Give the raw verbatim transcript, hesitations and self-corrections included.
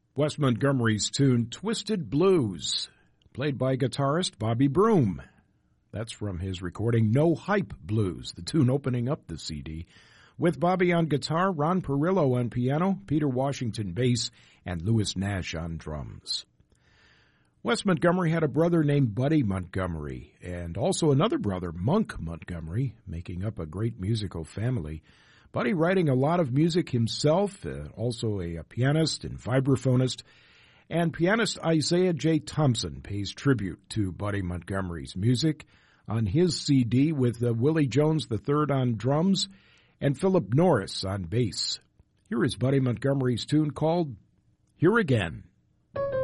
Wes Montgomery's tune Twisted Blues, played by guitarist Bobby Broom. That's from his recording No Hype Blues, the tune opening up the C D, with Bobby on guitar, Ron Perillo on piano, Peter Washington bass, and Louis Nash on drums. Wes Montgomery had a brother named Buddy Montgomery, and also another brother, Monk Montgomery, making up a great musical family. Buddy writing a lot of music himself, uh, also a, a pianist and vibraphonist, and pianist Isaiah J. Thompson pays tribute to Buddy Montgomery's music on his C D with uh, Willie Jones the third on drums and Philip Norris on bass. Here is Buddy Montgomery's tune called Here Again.